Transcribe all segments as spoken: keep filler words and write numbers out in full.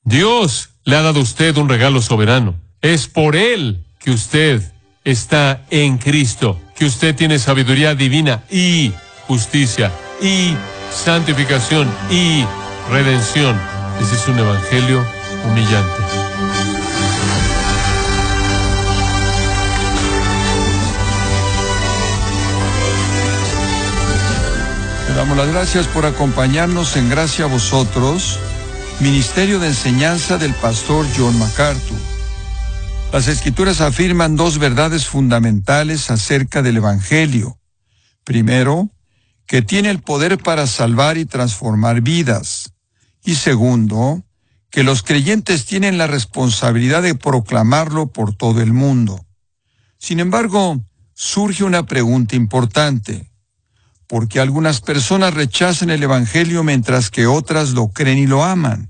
Dios le ha dado a usted un regalo soberano. Es por Él que usted está en Cristo, que usted tiene sabiduría divina y justicia y santificación y redención. Ese es un evangelio humillante. Le damos las gracias por acompañarnos en Gracia a Vosotros, Ministerio de Enseñanza del Pastor John MacArthur. Las Escrituras afirman dos verdades fundamentales acerca del Evangelio. Primero, que tiene el poder para salvar y transformar vidas. Y segundo, que los creyentes tienen la responsabilidad de proclamarlo por todo el mundo. Sin embargo, surge una pregunta importante. ¿Por qué algunas personas rechazan el Evangelio mientras que otras lo creen y lo aman?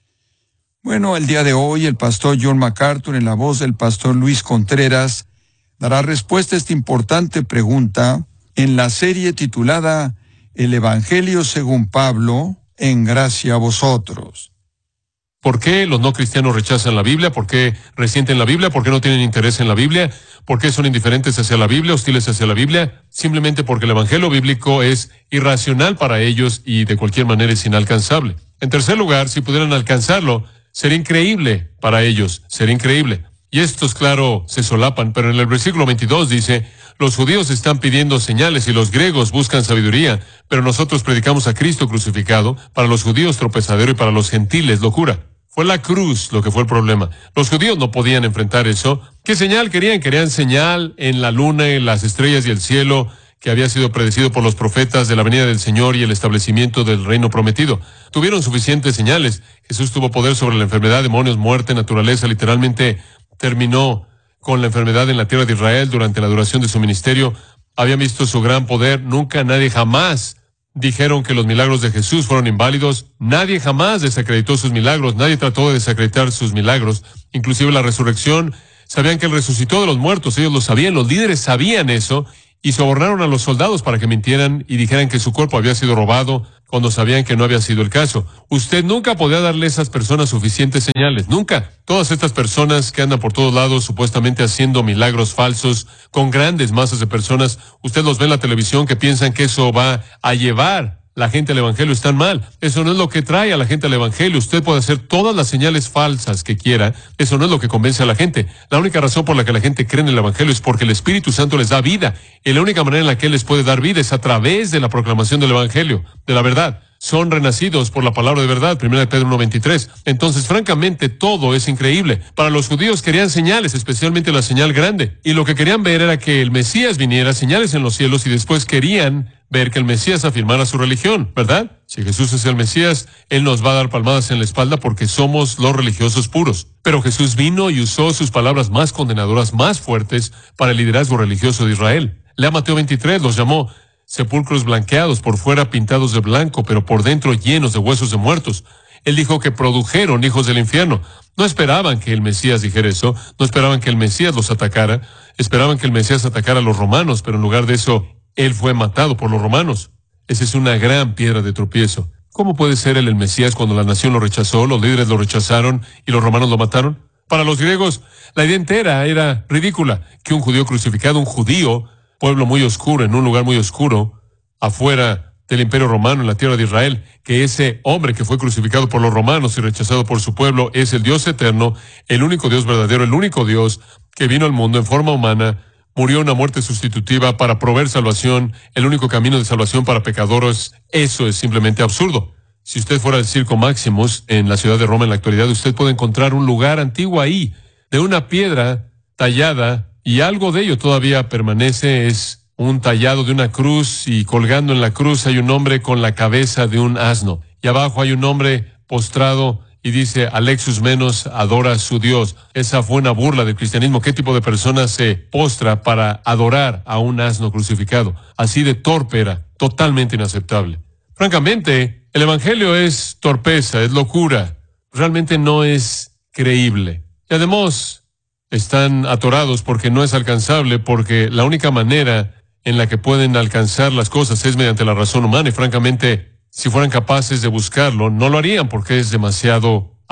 Bueno, el día de hoy el pastor John MacArthur, en la voz del pastor Luis Contreras, dará respuesta a esta importante pregunta en la serie titulada El Evangelio según Pablo, en Gracia a Vosotros. ¿Por qué los no cristianos rechazan la Biblia? ¿Por qué resienten la Biblia? ¿Por qué no tienen interés en la Biblia? ¿Por qué son indiferentes hacia la Biblia, hostiles hacia la Biblia? Simplemente porque el Evangelio bíblico es irracional para ellos y de cualquier manera es inalcanzable. En tercer lugar, si pudieran alcanzarlo, sería increíble para ellos, sería increíble. Y estos, claro, se solapan, pero en el versículo veintidós dice: los judíos están pidiendo señales y los griegos buscan sabiduría, pero nosotros predicamos a Cristo crucificado, para los judíos tropezadero y para los gentiles locura. Fue la cruz lo que fue el problema. Los judíos no podían enfrentar eso. ¿Qué señal querían? Querían señal en la luna, en las estrellas y el cielo, que había sido predecido por los profetas de la venida del Señor y el establecimiento del reino prometido. Tuvieron suficientes señales. Jesús tuvo poder sobre la enfermedad, demonios, muerte, naturaleza. Literalmente terminó con la enfermedad en la tierra de Israel durante la duración de su ministerio. Habían visto su gran poder. Nunca, nadie jamás dijeron que los milagros de Jesús fueron inválidos. Nadie jamás desacreditó sus milagros. Nadie trató de desacreditar sus milagros. Inclusive la resurrección. Sabían que Él resucitó de los muertos. Ellos lo sabían. Los líderes sabían eso. Y sobornaron a los soldados para que mintieran y dijeran que su cuerpo había sido robado cuando sabían que no había sido el caso. Usted nunca podía darle a esas personas suficientes señales. Nunca. Todas estas personas que andan por todos lados supuestamente haciendo milagros falsos con grandes masas de personas, usted los ve en la televisión que piensan que eso va a llevar la gente al Evangelio. Están mal. Eso no es lo que trae a la gente al Evangelio. Usted puede hacer todas las señales falsas que quiera. Eso no es lo que convence a la gente. La única razón por la que la gente cree en el Evangelio es porque el Espíritu Santo les da vida. Y la única manera en la que Él les puede dar vida es a través de la proclamación del Evangelio, de la verdad. Son renacidos por la palabra de verdad, primera de Pedro uno veintitrés. Entonces, francamente, todo es increíble. Para los judíos querían señales, especialmente la señal grande. Y lo que querían ver era que el Mesías viniera, señales en los cielos, y después querían ver que el Mesías afirmara su religión, ¿verdad? Si Jesús es el Mesías, Él nos va a dar palmadas en la espalda porque somos los religiosos puros. Pero Jesús vino y usó sus palabras más condenadoras, más fuertes, para el liderazgo religioso de Israel. Lea Mateo veintitrés, los llamó sepulcros blanqueados, por fuera pintados de blanco, pero por dentro llenos de huesos de muertos. Él dijo que produjeron hijos del infierno. No esperaban que el Mesías dijera eso, no esperaban que el Mesías los atacara, esperaban que el Mesías atacara a los romanos, pero en lugar de eso, Él fue matado por los romanos. Esa es una gran piedra de tropiezo. ¿Cómo puede ser Él el Mesías cuando la nación lo rechazó, los líderes lo rechazaron y los romanos lo mataron? Para los griegos, la idea entera era ridícula, que un judío crucificado, un judío, pueblo muy oscuro, en un lugar muy oscuro, afuera del Imperio Romano, en la tierra de Israel, que ese hombre que fue crucificado por los romanos y rechazado por su pueblo es el Dios eterno, el único Dios verdadero, el único Dios que vino al mundo en forma humana, murió una muerte sustitutiva para proveer salvación, el único camino de salvación para pecadores. Eso es simplemente absurdo. Si usted fuera al Circo Maximus en la ciudad de Roma en la actualidad, usted puede encontrar un lugar antiguo ahí, de una piedra tallada, y algo de ello todavía permanece. Es un tallado de una cruz, y colgando en la cruz hay un hombre con la cabeza de un asno. Y abajo hay un hombre postrado y dice, Alexus Menos adora a su Dios. Esa fue una burla del cristianismo. ¿Qué tipo de persona se postra para adorar a un asno crucificado? Así de torpe era, totalmente inaceptable. Francamente, el Evangelio es torpeza, es locura. Realmente no es creíble. Y además, están atorados porque no es alcanzable, porque la única manera en la que pueden alcanzar las cosas es mediante la razón humana, y francamente, si fueran capaces de buscarlo, no lo harían porque es demasiado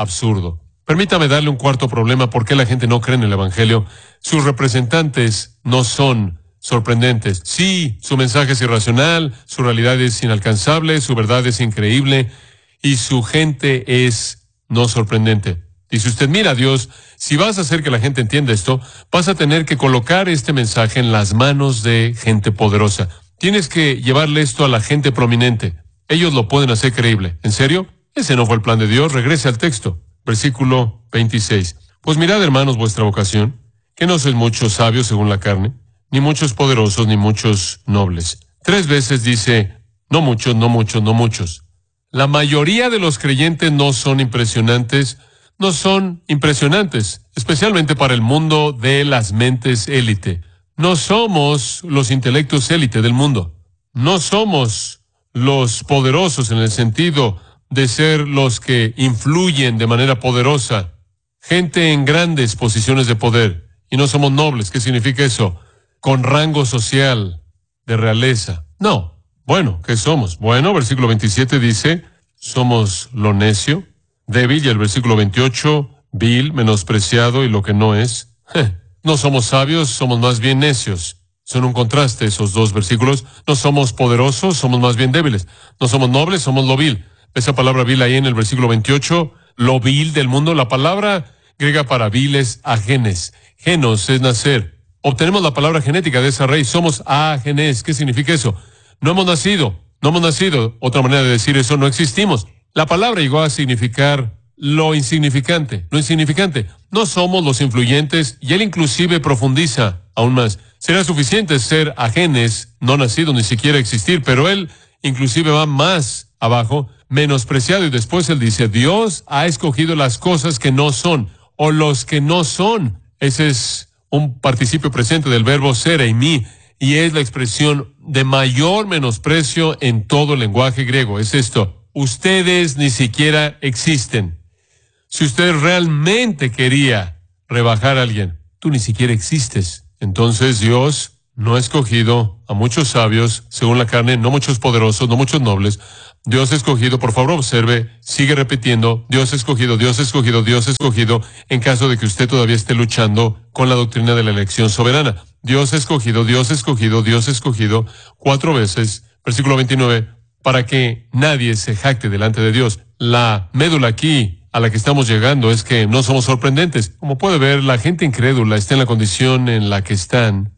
absurdo. Permítame darle un cuarto problema por qué la gente no cree en el Evangelio. Sus representantes no son sorprendentes. Sí, su mensaje es irracional, su realidad es inalcanzable, su verdad es increíble y su gente es no sorprendente. Dice usted, mira Dios, si vas a hacer que la gente entienda esto, vas a tener que colocar este mensaje en las manos de gente poderosa. Tienes que llevarle esto a la gente prominente. Ellos lo pueden hacer creíble. ¿En serio? Ese no fue el plan de Dios. Regrese al texto. Versículo veintiséis. Pues mirad, hermanos, vuestra vocación, que no sois muchos sabios según la carne, ni muchos poderosos, ni muchos nobles. Tres veces dice, no muchos, no muchos, no muchos. La mayoría de los creyentes no son impresionantes, no son impresionantes, especialmente para el mundo de las mentes élite. No somos los intelectos élite del mundo. No somos los poderosos en el sentido de ser los que influyen de manera poderosa. Gente en grandes posiciones de poder. Y no somos nobles. ¿Qué significa eso? Con rango social, de realeza. No. Bueno, ¿qué somos? Bueno, versículo veintisiete dice, somos lo necio, débil, y el versículo veintiocho, vil, menospreciado y lo que no es. Je, no somos sabios, somos más bien necios. Son un contraste esos dos versículos. No somos poderosos, somos más bien débiles. No somos nobles, somos lo vil. Esa palabra vil ahí en el versículo veintiocho, lo vil del mundo. La palabra griega para vil es agenes. Genos es nacer. Obtenemos la palabra genética de esa raíz. Somos agenes. ¿Qué significa eso? No hemos nacido. No hemos nacido. Otra manera de decir eso, no existimos. La palabra llegó a significar lo insignificante. Lo insignificante. No somos los influyentes, y él inclusive profundiza aún más. Será suficiente ser ajenes, no nacido, ni siquiera existir, pero él inclusive va más abajo, menospreciado, y después él dice, Dios ha escogido las cosas que no son, o los que no son. Ese es un participio presente del verbo ser, eimi, y es la expresión de mayor menosprecio en todo el lenguaje griego. Es esto, ustedes ni siquiera existen. Si usted realmente quería rebajar a alguien, tú ni siquiera existes. Entonces Dios no ha escogido a muchos sabios, según la carne, no muchos poderosos, no muchos nobles. Dios ha escogido, por favor observe, sigue repitiendo, Dios ha escogido, Dios ha escogido, Dios ha escogido, en caso de que usted todavía esté luchando con la doctrina de la elección soberana. Dios ha escogido, Dios ha escogido, Dios ha escogido, cuatro veces, versículo veintinueve, para que nadie se jacte delante de Dios. La médula aquí a la que estamos llegando es que no somos sorprendentes. Como puede ver, la gente incrédula está en la condición en la que están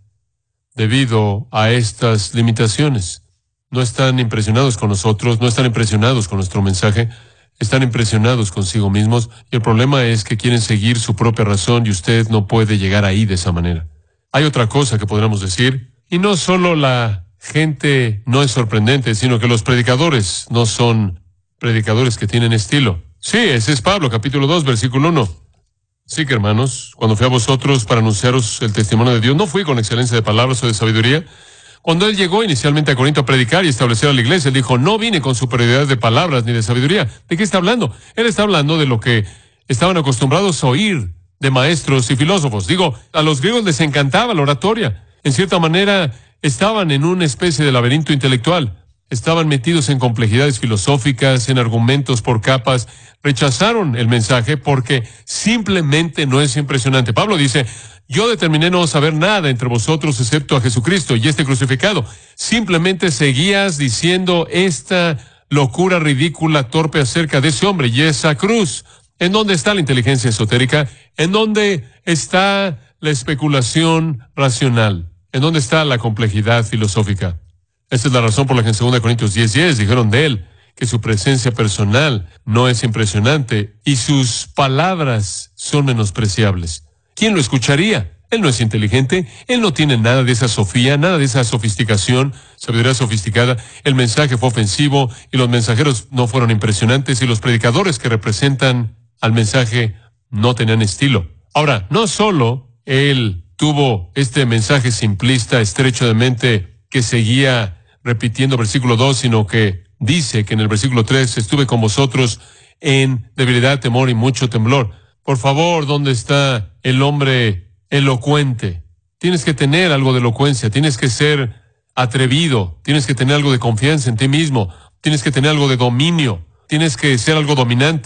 debido a estas limitaciones. No están impresionados con nosotros, no están impresionados con nuestro mensaje, están impresionados consigo mismos, y el problema es que quieren seguir su propia razón y usted no puede llegar ahí de esa manera. Hay otra cosa que podríamos decir, y no solo la gente no es sorprendente, sino que los predicadores no son predicadores que tienen estilo. Sí, ese es Pablo, capítulo dos, versículo uno. Sí que, hermanos, cuando fui a vosotros para anunciaros el testimonio de Dios, no fui con excelencia de palabras o de sabiduría. Cuando él llegó inicialmente a Corinto a predicar y establecer a la iglesia, él dijo, no vine con superioridad de palabras ni de sabiduría. ¿De qué está hablando? Él está hablando de lo que estaban acostumbrados a oír de maestros y filósofos. Digo, a los griegos les encantaba la oratoria. En cierta manera, estaban en una especie de laberinto intelectual. Estaban metidos en complejidades filosóficas, en argumentos por capas. Rechazaron el mensaje porque simplemente no es impresionante. Pablo dice, yo determiné no saber nada entre vosotros excepto a Jesucristo y este crucificado. Simplemente seguías diciendo esta locura ridícula, torpe acerca de ese hombre y esa cruz. ¿En dónde está la inteligencia esotérica? ¿En dónde está la especulación racional? ¿En dónde está la complejidad filosófica? Esta es la razón por la que en segunda Corintios diez diez dijeron de él que su presencia personal no es impresionante y sus palabras son menospreciables. ¿Quién lo escucharía? Él no es inteligente, él no tiene nada de esa sofía, nada de esa sofisticación, sabiduría sofisticada. El mensaje fue ofensivo y los mensajeros no fueron impresionantes y los predicadores que representan al mensaje no tenían estilo. Ahora, no solo él tuvo este mensaje simplista, estrecho de mente, que seguía repitiendo versículo dos, sino que dice que en el versículo tres, estuve con vosotros en debilidad, temor y mucho temblor. Por favor, ¿dónde está el hombre elocuente? Tienes que tener algo de elocuencia, tienes que ser atrevido, tienes que tener algo de confianza en ti mismo, tienes que tener algo de dominio, tienes que ser algo dominante.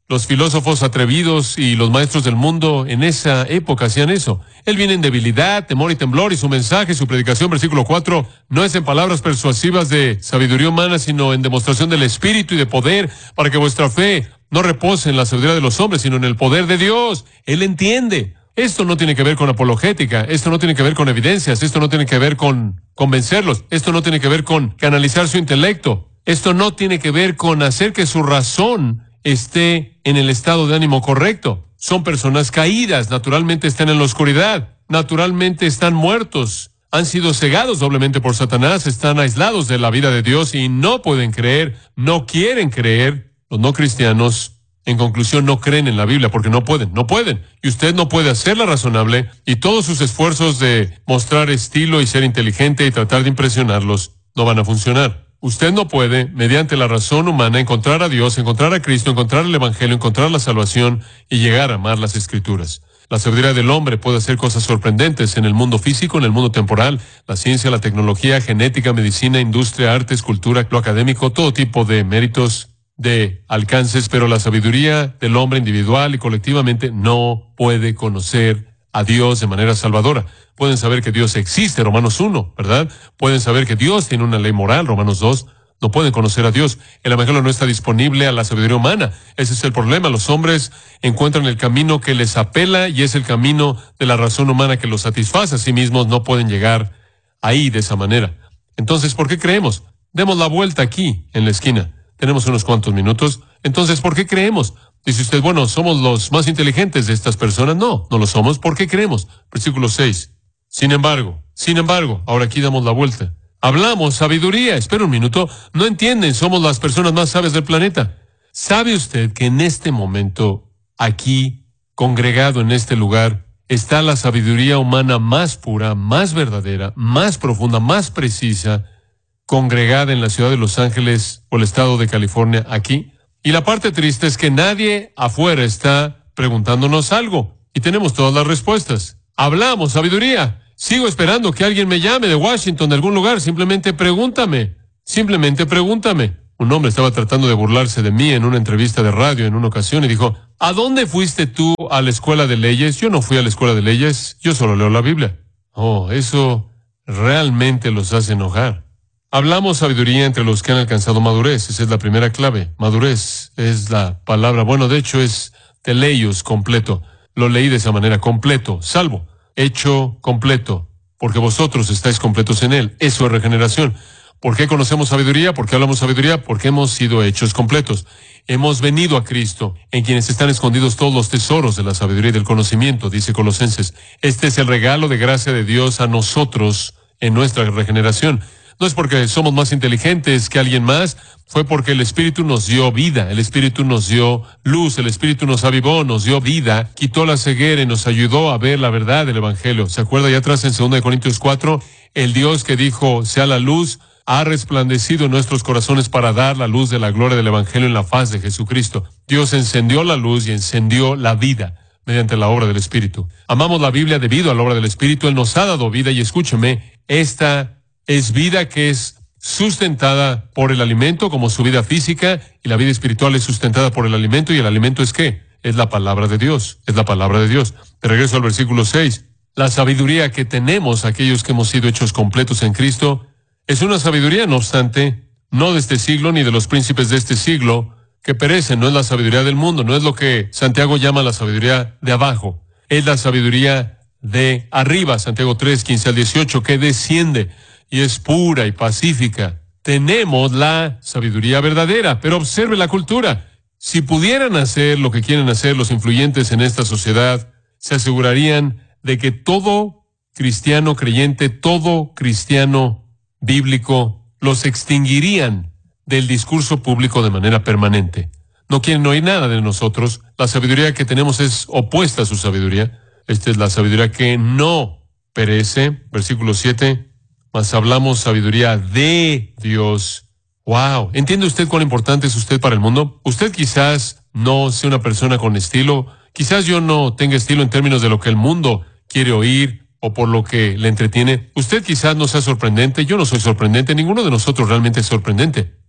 Los filósofos atrevidos y los maestros del mundo en esa época hacían eso. Él viene en debilidad, temor y temblor, y su mensaje, su predicación, versículo cuatro, no es en palabras persuasivas de sabiduría humana, sino en demostración del Espíritu y de poder, para que vuestra fe no repose en la sabiduría de los hombres, sino en el poder de Dios. Él entiende. Esto no tiene que ver con apologética, esto no tiene que ver con evidencias, esto no tiene que ver con convencerlos, esto no tiene que ver con canalizar su intelecto, esto no tiene que ver con hacer que su razón esté en el estado de ánimo correcto. Son personas caídas, naturalmente están en la oscuridad, naturalmente están muertos, han sido cegados doblemente por Satanás, están aislados de la vida de Dios y no pueden creer, no quieren creer. Los no cristianos, en conclusión, no creen en la Biblia porque no pueden, no pueden. Y usted no puede hacerla razonable, y todos sus esfuerzos de mostrar estilo y ser inteligente y tratar de impresionarlos no van a funcionar. Usted no puede, mediante la razón humana, encontrar a Dios, encontrar a Cristo, encontrar el Evangelio, encontrar la salvación y llegar a amar las Escrituras. La sabiduría del hombre puede hacer cosas sorprendentes en el mundo físico, en el mundo temporal, la ciencia, la tecnología, genética, medicina, industria, artes, cultura, lo académico, todo tipo de méritos, de alcances, pero la sabiduría del hombre individual y colectivamente no puede conocer a Dios de manera salvadora. Pueden saber que Dios existe, Romanos uno, ¿verdad? Pueden saber que Dios tiene una ley moral, Romanos dos. No pueden conocer a Dios. El Evangelio no está disponible a la sabiduría humana. Ese es el problema. Los hombres encuentran el camino que les apela y es el camino de la razón humana que los satisface. A sí mismos no pueden llegar ahí de esa manera. Entonces, ¿por qué creemos? Demos la vuelta aquí, en la esquina. Tenemos unos cuantos minutos. Entonces, ¿por qué creemos? Dice usted, bueno, ¿somos los más inteligentes de estas personas? No, no lo somos. ¿Por qué creemos? Versículo seis. Sin embargo, sin embargo, ahora aquí damos la vuelta. Hablamos sabiduría. Espera un minuto. No entienden, somos las personas más sabias del planeta. ¿Sabe usted que en este momento, aquí, congregado en este lugar, está la sabiduría humana más pura, más verdadera, más profunda, más precisa, congregada en la ciudad de Los Ángeles o el estado de California aquí? Y la parte triste es que nadie afuera está preguntándonos algo y tenemos todas las respuestas. Hablamos sabiduría. Sigo esperando que alguien me llame de Washington, de algún lugar. Simplemente pregúntame. Simplemente pregúntame. Un hombre estaba tratando de burlarse de mí en una entrevista de radio en una ocasión y dijo, ¿a dónde fuiste tú a la escuela de leyes? Yo no fui a la escuela de leyes, yo solo leo la Biblia. Oh, eso realmente los hace enojar. Hablamos sabiduría entre los que han alcanzado madurez. Esa es la primera clave. Madurez es la palabra. Bueno, de hecho es teleios, completo. Lo leí de esa manera, completo, salvo, hecho completo, porque vosotros estáis completos en él. Eso es regeneración. ¿Por qué conocemos sabiduría? ¿Por qué hablamos sabiduría? Porque hemos sido hechos completos. Hemos venido a Cristo, en quienes están escondidos todos los tesoros de la sabiduría y del conocimiento, dice Colosenses. Este es el regalo de gracia de Dios a nosotros en nuestra regeneración. No es porque somos más inteligentes que alguien más, fue porque el Espíritu nos dio vida, el Espíritu nos dio luz, el Espíritu nos avivó, nos dio vida, quitó la ceguera y nos ayudó a ver la verdad del Evangelio. ¿Se acuerda allá atrás en segunda de Corintios cuatro? El Dios que dijo, sea la luz, ha resplandecido en nuestros corazones para dar la luz de la gloria del Evangelio en la faz de Jesucristo. Dios encendió la luz y encendió la vida mediante la obra del Espíritu. Amamos la Biblia debido a la obra del Espíritu. Él nos ha dado vida y escúcheme, esta es vida que es sustentada por el alimento, como su vida física, y la vida espiritual es sustentada por el alimento, y el alimento es ¿qué? Es la palabra de Dios, es la palabra de Dios. Te regreso al versículo seis. La sabiduría que tenemos, aquellos que hemos sido hechos completos en Cristo, es una sabiduría, no obstante, no de este siglo, ni de los príncipes de este siglo, que perecen. No es la sabiduría del mundo, no es lo que Santiago llama la sabiduría de abajo. Es la sabiduría de arriba, Santiago tres, quince al dieciocho, que desciende y es pura y pacífica. Tenemos la sabiduría verdadera, pero observe la cultura. Si pudieran hacer lo que quieren hacer los influyentes en esta sociedad, se asegurarían de que todo cristiano creyente, todo cristiano bíblico, los extinguirían del discurso público de manera permanente. No quieren oír nada de nosotros. La sabiduría que tenemos es opuesta a su sabiduría. Esta es la sabiduría que no perece. Versículo siete. Mas hablamos sabiduría de Dios. Wow. ¿Entiende usted cuán importante es usted para el mundo? Usted quizás no sea una persona con estilo. Quizás yo no tenga estilo en términos de lo que el mundo quiere oír o por lo que le entretiene. Usted quizás no sea sorprendente. Yo no soy sorprendente. Ninguno de nosotros realmente es sorprendente.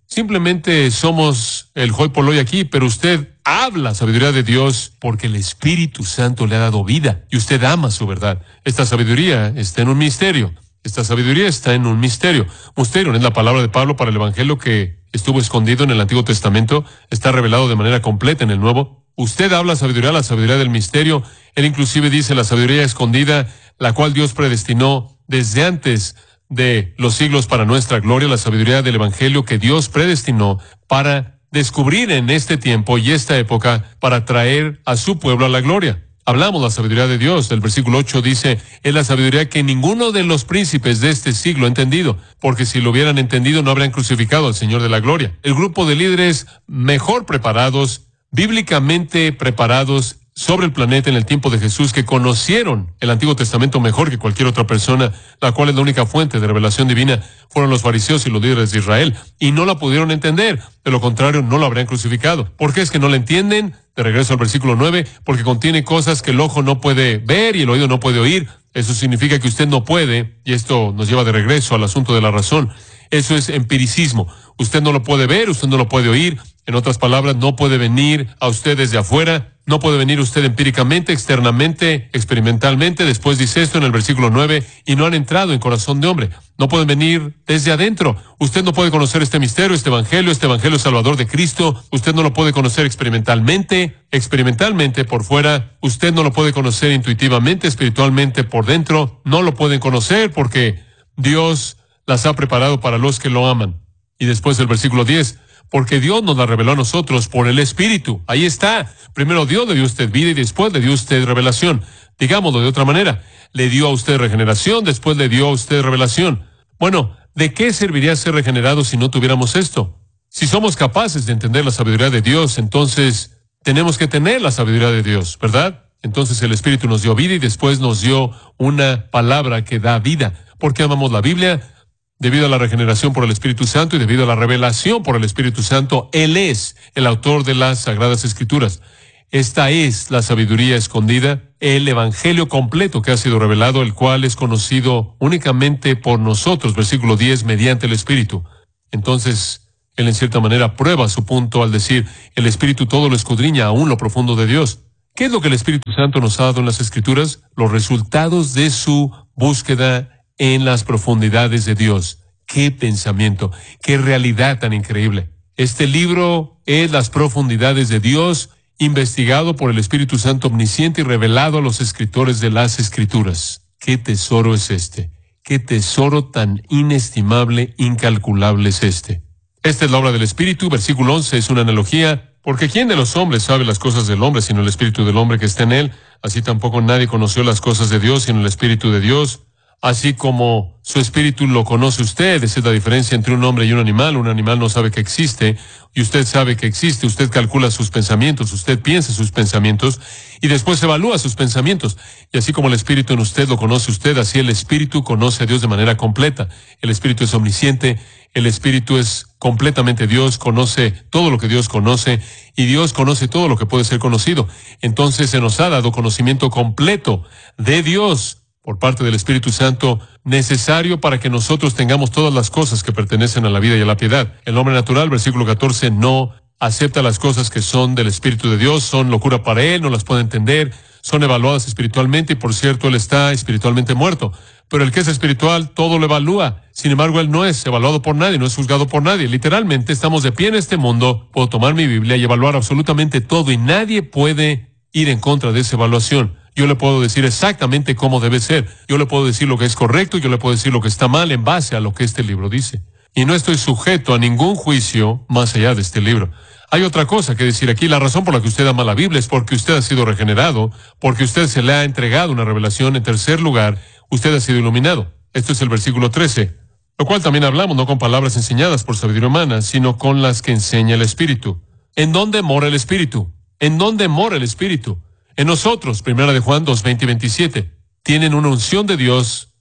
simplemente somos el hoi polloi aquí, pero usted habla sabiduría de Dios porque el Espíritu Santo le ha dado vida y usted ama su verdad. Esta sabiduría está en un misterio. Esta sabiduría está en un misterio. Misterio es la palabra de Pablo para el Evangelio que estuvo escondido en el Antiguo Testamento, está revelado de manera completa en el Nuevo. Usted habla sabiduría, la sabiduría del misterio. Él inclusive dice la sabiduría escondida, la cual Dios predestinó desde antes de los siglos para nuestra gloria, la sabiduría del Evangelio que Dios predestinó para descubrir en este tiempo y esta época para traer a su pueblo a la gloria. Hablamos la sabiduría de Dios. El versículo ocho dice, es la sabiduría que ninguno de los príncipes de este siglo ha entendido, porque si lo hubieran entendido no habrían crucificado al Señor de la gloria. El grupo de líderes mejor preparados, bíblicamente preparados sobre el planeta en el tiempo de Jesús, que conocieron el Antiguo Testamento mejor que cualquier otra persona, la cual es la única fuente de revelación divina, fueron los fariseos y los líderes de Israel, y no la pudieron entender. De lo contrario, no lo habrían crucificado. ¿Por qué es que no la entienden? De regreso al versículo nueve, porque contiene cosas que el ojo no puede ver y el oído no puede oír. Eso significa que usted no puede, y esto nos lleva de regreso al asunto de la razón. Eso es empiricismo. Usted no lo puede ver, usted no lo puede oír. En otras palabras, no puede venir a usted desde afuera, no puede venir usted empíricamente, externamente, experimentalmente. Después dice esto en el versículo nueve, y no han entrado en corazón de hombre. No pueden venir desde adentro. Usted no puede conocer este misterio, este evangelio, este evangelio salvador de Cristo. Usted no lo puede conocer experimentalmente, experimentalmente por fuera. Usted no lo puede conocer intuitivamente, espiritualmente por dentro. No lo pueden conocer porque Dios las ha preparado para los que lo aman. Y después el versículo diez, porque Dios nos la reveló a nosotros por el Espíritu. Ahí está. Primero Dios le dio a usted vida y después le dio a usted revelación. Digámoslo de otra manera. Le dio a usted regeneración, después le dio a usted revelación. Bueno, ¿de qué serviría ser regenerado si no tuviéramos esto? Si somos capaces de entender la sabiduría de Dios, entonces tenemos que tener la sabiduría de Dios, ¿verdad? Entonces el Espíritu nos dio vida y después nos dio una palabra que da vida. ¿Por qué amamos la Biblia? Debido a la regeneración por el Espíritu Santo y debido a la revelación por el Espíritu Santo, Él es el autor de las Sagradas Escrituras. Esta es la sabiduría escondida, el Evangelio completo que ha sido revelado, el cual es conocido únicamente por nosotros, versículo diez, mediante el Espíritu. Entonces, Él en cierta manera prueba su punto al decir, el Espíritu todo lo escudriña, aún lo profundo de Dios. ¿Qué es lo que el Espíritu Santo nos ha dado en las Escrituras? Los resultados de su búsqueda en las profundidades de Dios. ¡Qué pensamiento! ¡Qué realidad tan increíble! Este libro es las profundidades de Dios, investigado por el Espíritu Santo omnisciente y revelado a los escritores de las Escrituras. ¡Qué tesoro es este! ¡Qué tesoro tan inestimable, incalculable es este! Esta es la obra del Espíritu. Versículo once es una analogía, porque ¿quién de los hombres sabe las cosas del hombre sino el Espíritu del hombre que está en él? Así tampoco nadie conoció las cosas de Dios sino el Espíritu de Dios. Así como su espíritu lo conoce usted, esa es la diferencia entre un hombre y un animal. Un animal no sabe que existe, y usted sabe que existe. Usted calcula sus pensamientos, usted piensa sus pensamientos, y después evalúa sus pensamientos. Y así como el espíritu en usted lo conoce usted, así el espíritu conoce a Dios de manera completa. El espíritu es omnisciente, el espíritu es completamente Dios, conoce todo lo que Dios conoce, y Dios conoce todo lo que puede ser conocido. Entonces se nos ha dado conocimiento completo de Dios por parte del Espíritu Santo, necesario para que nosotros tengamos todas las cosas que pertenecen a la vida y a la piedad. El hombre natural, versículo catorce, no acepta las cosas que son del Espíritu de Dios, son locura para él, no las puede entender, son evaluadas espiritualmente, y por cierto, él está espiritualmente muerto. Pero el que es espiritual, todo lo evalúa. Sin embargo, él no es evaluado por nadie, no es juzgado por nadie. Literalmente, estamos de pie en este mundo, puedo tomar mi Biblia y evaluar absolutamente todo, y nadie puede ir en contra de esa evaluación. Yo le puedo decir exactamente cómo debe ser. Yo le puedo decir lo que es correcto, yo le puedo decir lo que está mal en base a lo que este libro dice. Y no estoy sujeto a ningún juicio más allá de este libro. Hay otra cosa que decir aquí. La razón por la que usted ama la Biblia es porque usted ha sido regenerado, porque usted se le ha entregado una revelación. En tercer lugar, usted ha sido iluminado. Esto es el versículo trece, lo cual también hablamos no con palabras enseñadas por sabiduría humana, sino con las que enseña el Espíritu. ¿En dónde mora el Espíritu? ¿En dónde mora el Espíritu? En nosotros, primera de Juan dos, veinte y veintisiete, tienen una unción de Dios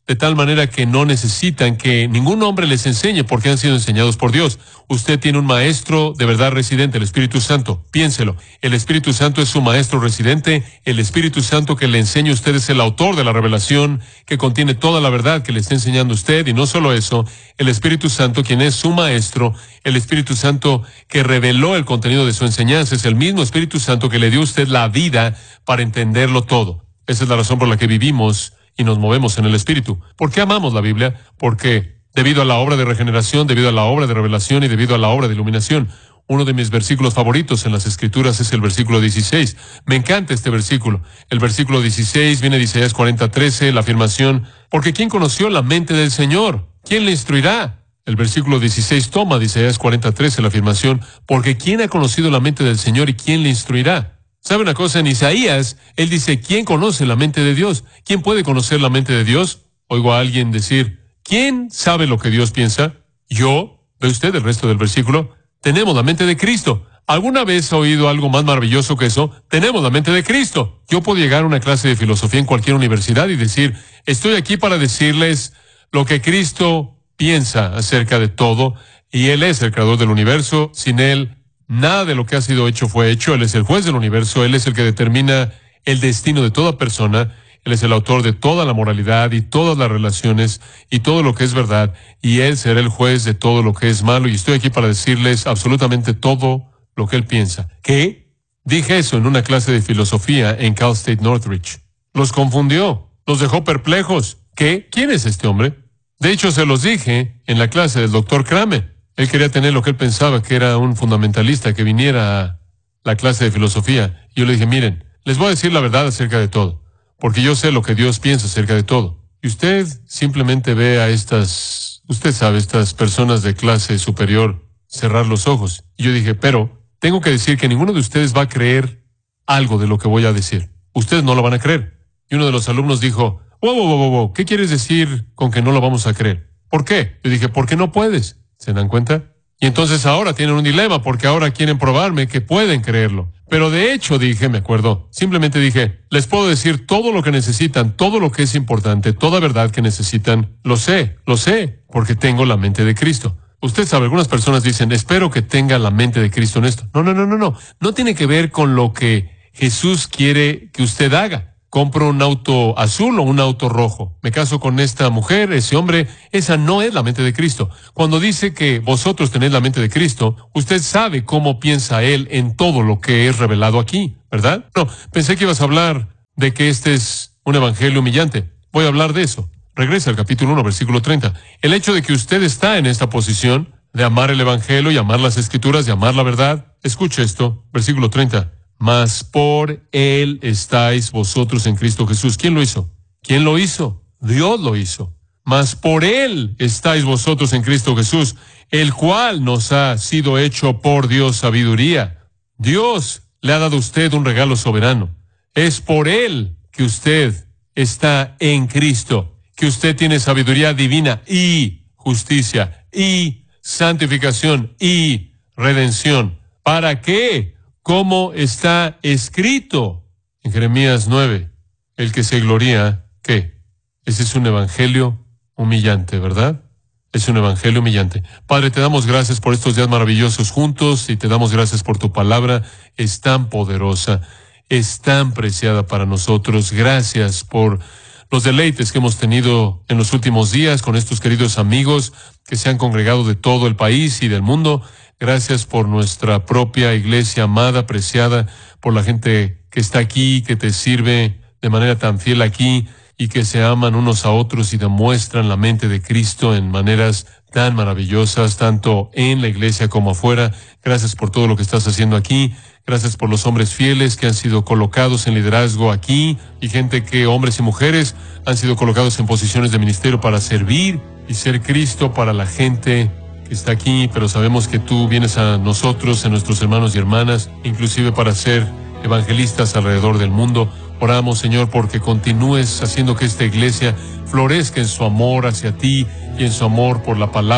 de tal manera que no necesitan que ningún hombre les enseñe porque han sido enseñados por Dios. Usted tiene un maestro de verdad residente, el Espíritu Santo. Piénselo, el Espíritu Santo es su maestro residente. El Espíritu Santo que le enseña a usted es el autor de la revelación que contiene toda la verdad que le está enseñando usted. Y no solo eso, el Espíritu Santo, quien es su maestro, el Espíritu Santo que reveló el contenido de su enseñanza, es el mismo Espíritu Santo que le dio a usted la vida para entenderlo todo. Esa es la razón por la que vivimos y nos movemos en el Espíritu. ¿Por qué amamos la Biblia? Porque debido a la obra de regeneración, debido a la obra de revelación y debido a la obra de iluminación. Uno de mis versículos favoritos en las Escrituras es el versículo dieciséis. Me encanta este versículo. El versículo dieciséis viene de Isaías cuarenta, trece, la afirmación, porque ¿quién conoció la mente del Señor? ¿Quién le instruirá? El versículo dieciséis toma de Isaías cuarenta, trece, la afirmación, porque ¿quién ha conocido la mente del Señor y quién le instruirá? ¿Sabe una cosa? En Isaías, él dice, ¿quién conoce la mente de Dios? ¿Quién puede conocer la mente de Dios? Oigo a alguien decir, ¿quién sabe lo que Dios piensa? Yo. ¿Ve usted el resto del versículo? Tenemos la mente de Cristo. ¿Alguna vez ha oído algo más maravilloso que eso? Tenemos la mente de Cristo. Yo puedo llegar a una clase de filosofía en cualquier universidad y decir, estoy aquí para decirles lo que Cristo piensa acerca de todo, y Él es el creador del universo. Sin Él, nada de lo que ha sido hecho fue hecho. Él es el juez del universo. Él es el que determina el destino de toda persona. Él es el autor de toda la moralidad y todas las relaciones y todo lo que es verdad. Y Él será el juez de todo lo que es malo. Y estoy aquí para decirles absolutamente todo lo que Él piensa. ¿Qué? Dije eso en una clase de filosofía en Cal State Northridge. Los confundió. Los dejó perplejos. ¿Qué? ¿Quién es este hombre? De hecho, se los dije en la clase del doctor Kramer. Él quería tener lo que él pensaba que era un fundamentalista que viniera a la clase de filosofía. Y yo le dije, miren, les voy a decir la verdad acerca de todo, porque yo sé lo que Dios piensa acerca de todo. Y usted simplemente ve a estas, usted sabe, estas personas de clase superior cerrar los ojos. Y yo dije, pero tengo que decir que ninguno de ustedes va a creer algo de lo que voy a decir. Ustedes no lo van a creer. Y uno de los alumnos dijo, wow, wow, wow, wow, ¿qué quieres decir con que no lo vamos a creer? ¿Por qué? Yo dije, porque no puedes. ¿Se dan cuenta? Y entonces ahora tienen un dilema porque ahora quieren probarme que pueden creerlo. Pero de hecho dije, me acuerdo, simplemente dije, les puedo decir todo lo que necesitan, todo lo que es importante, toda verdad que necesitan. Lo sé, lo sé, porque tengo la mente de Cristo. Usted sabe, algunas personas dicen, espero que tenga la mente de Cristo en esto. No, no, no, no, no. No tiene que ver con lo que Jesús quiere que usted haga. Compro un auto azul o un auto rojo. Me caso con esta mujer, ese hombre. Esa no es la mente de Cristo. Cuando dice que vosotros tenéis la mente de Cristo, usted sabe cómo piensa Él en todo lo que es revelado aquí, ¿verdad? No, pensé que ibas a hablar de que este es un evangelio humillante. Voy a hablar de eso. Regresa al capítulo uno, versículo treinta. El hecho de que usted está en esta posición de amar el evangelio y amar las escrituras y amar la verdad. Escuche esto, versículo treinta. Mas por Él estáis vosotros en Cristo Jesús. ¿Quién lo hizo? ¿Quién lo hizo? Dios lo hizo. Mas por Él estáis vosotros en Cristo Jesús, el cual nos ha sido hecho por Dios sabiduría. Dios le ha dado a usted un regalo soberano. Es por Él que usted está en Cristo, que usted tiene sabiduría divina y justicia y santificación y redención. ¿Para qué? Como está escrito en Jeremías nueve, el que se gloría, ¿qué? Ese es un evangelio humillante, ¿verdad? Es un evangelio humillante. Padre, te damos gracias por estos días maravillosos juntos y te damos gracias por tu palabra. Es tan poderosa, es tan preciada para nosotros. Gracias por los deleites que hemos tenido en los últimos días con estos queridos amigos que se han congregado de todo el país y del mundo. Gracias por nuestra propia iglesia amada, preciada, por la gente que está aquí, que te sirve de manera tan fiel aquí y que se aman unos a otros y demuestran la mente de Cristo en maneras tan maravillosas, tanto en la iglesia como afuera. Gracias por todo lo que estás haciendo aquí. Gracias por los hombres fieles que han sido colocados en liderazgo aquí y gente que, hombres y mujeres, han sido colocados en posiciones de ministerio para servir y ser Cristo para la gente que está aquí, pero sabemos que tú vienes a nosotros, a nuestros hermanos y hermanas, inclusive para ser evangelistas alrededor del mundo. Oramos, Señor, porque continúes haciendo que esta iglesia florezca en su amor hacia ti y en su amor por la palabra.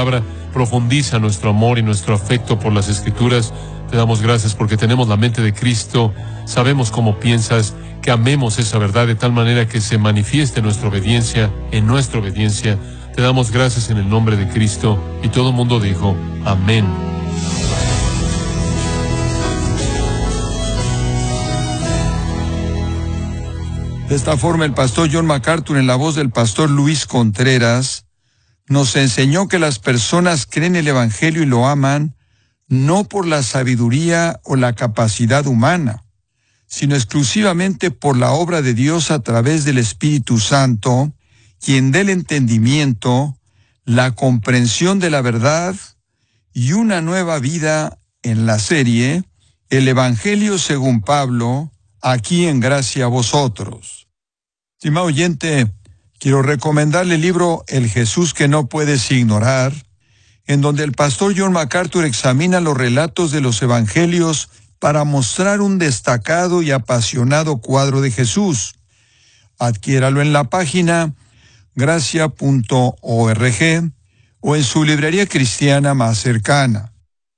profundiza nuestro amor y nuestro afecto por las Escrituras. Te damos gracias porque tenemos la mente de Cristo, sabemos cómo piensas, que amemos esa verdad de tal manera que se manifieste nuestra obediencia, en nuestra obediencia. Te damos gracias en el nombre de Cristo. Y todo el mundo dijo, amén. De esta forma, el pastor John MacArthur, en la voz del pastor Luis Contreras, nos enseñó que las personas creen el Evangelio y lo aman no por la sabiduría o la capacidad humana, sino exclusivamente por la obra de Dios a través del Espíritu Santo, quien da el entendimiento, la comprensión de la verdad y una nueva vida en la serie El Evangelio según Pablo, aquí en Gracia a Vosotros. Estimado oyente, quiero recomendarle el libro El Jesús que no puedes ignorar, en donde el pastor John MacArthur examina los relatos de los evangelios para mostrar un destacado y apasionado cuadro de Jesús. Adquiéralo en la página gracia punto org o en su librería cristiana más cercana.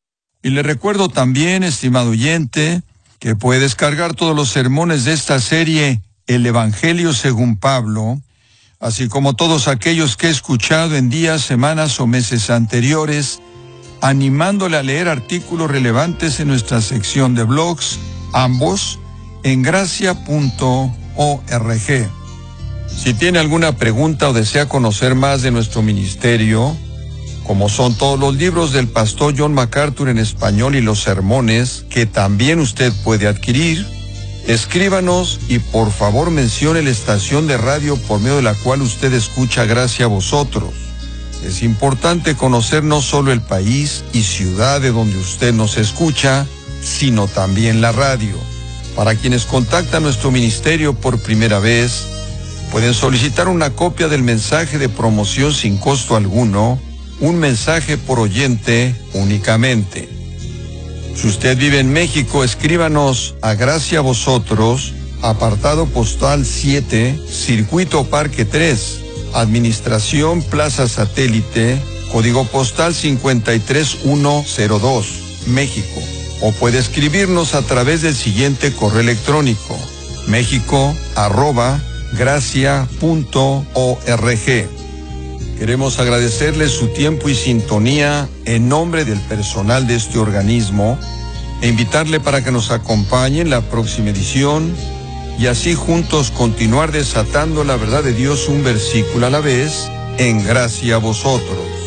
Y le recuerdo también, estimado oyente, que puede descargar todos los sermones de esta serie El Evangelio según Pablo, así como todos aquellos que he escuchado en días, semanas o meses anteriores, animándole a leer artículos relevantes en nuestra sección de blogs, ambos en gracia punto org. Si tiene alguna pregunta o desea conocer más de nuestro ministerio, como son todos los libros del pastor John MacArthur en español y los sermones que también usted puede adquirir, escríbanos y por favor mencione la estación de radio por medio de la cual usted escucha Gracia a Vosotros. Es importante conocer no solo el país y ciudad de donde usted nos escucha, sino también la radio. Para quienes contactan nuestro ministerio por primera vez, pueden solicitar una copia del mensaje de promoción sin costo alguno, un mensaje por oyente únicamente. Si usted vive en México, escríbanos a Gracia a Vosotros, apartado postal siete, Circuito Parque tres, Administración Plaza Satélite, código postal cincuenta y tres mil ciento dos, México. O puede escribirnos a través del siguiente correo electrónico, mexico arroba gracia punto org. Queremos agradecerle su tiempo y sintonía en nombre del personal de este organismo e invitarle para que nos acompañe en la próxima edición y así juntos continuar desatando la verdad de Dios un versículo a la vez en Gracia a Vosotros.